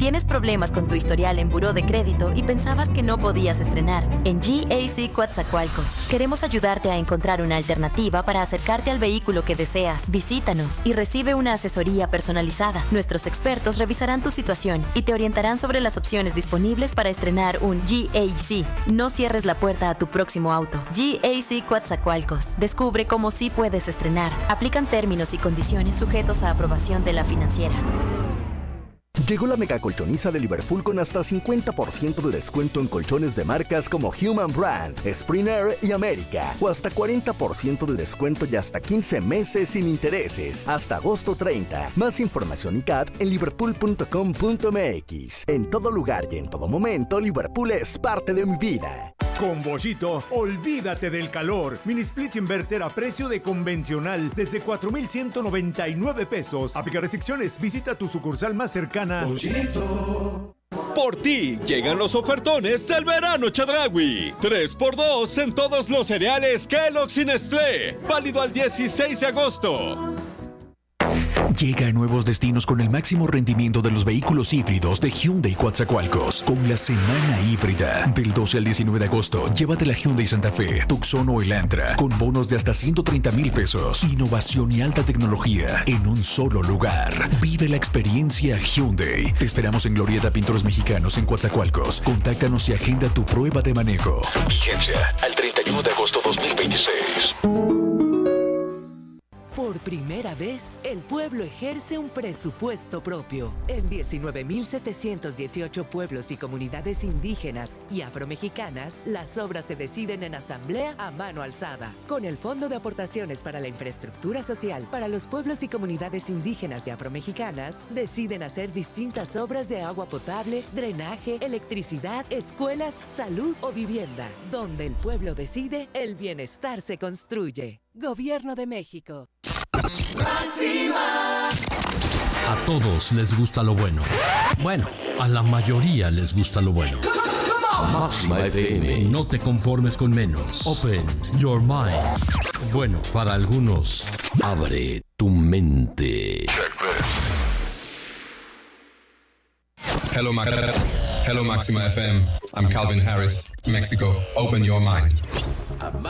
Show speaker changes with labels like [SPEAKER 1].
[SPEAKER 1] ¿Tienes problemas con tu historial en buró de crédito y pensabas que no podías estrenar? En GAC Coatzacoalcos queremos ayudarte a encontrar una alternativa para acercarte al vehículo que deseas. Visítanos y recibe una asesoría personalizada. Nuestros expertos revisarán tu situación y te orientarán sobre las opciones disponibles para estrenar un GAC. No cierres la puerta a tu próximo auto. GAC Coatzacoalcos. Descubre cómo sí puedes estrenar. Aplican términos y condiciones sujetos a aprobación de la financiera.
[SPEAKER 2] Llegó la mega colchoniza de Liverpool con hasta 50% de descuento en colchones de marcas como Human Brand, Springer y América, o hasta 40% de descuento y hasta 15 meses sin intereses, hasta agosto 30. Más información y CAT en liverpool.com.mx. En todo lugar y en todo momento, Liverpool es parte de mi vida.
[SPEAKER 3] Con Bollito, olvídate del calor. Mini splits inverter a precio de convencional desde 4,199 pesos. Aplica restricciones. Visita tu sucursal más cercana.
[SPEAKER 4] Bollito. Por ti llegan los ofertones del verano Chedraui. 3x2 en todos los cereales Kellogg's y Nestlé. Válido al 16 de agosto.
[SPEAKER 5] Llega a nuevos destinos con el máximo rendimiento de los vehículos híbridos de Hyundai Coatzacoalcos con la semana híbrida. Del 12 al 19 de agosto, llévate la Hyundai Santa Fe, Tucson o Elantra con bonos de hasta 130,000 pesos. Innovación y alta tecnología en un solo lugar. Vive la experiencia Hyundai. Te esperamos en Glorieta Pintores Mexicanos en Coatzacoalcos. Contáctanos y agenda tu prueba de manejo. Vigencia al 31 de agosto 2026.
[SPEAKER 6] Por primera vez, el pueblo ejerce un presupuesto propio. En 19,718 pueblos y comunidades indígenas y afromexicanas, las obras se deciden en asamblea a mano alzada. Con el Fondo de Aportaciones para la Infraestructura Social para los pueblos y comunidades indígenas y afromexicanas, deciden hacer distintas obras de agua potable, drenaje, electricidad, escuelas, salud o vivienda. Donde el pueblo decide, el bienestar se construye. Gobierno de México.
[SPEAKER 7] Máxima. A todos les gusta lo bueno. Bueno, a la mayoría les gusta lo bueno. Máxima FM. No te conformes con menos. Open your mind. Bueno, para algunos, abre tu mente.
[SPEAKER 8] Hello, Máxima FM. I'm Calvin Harris, Mexico. Open your mind.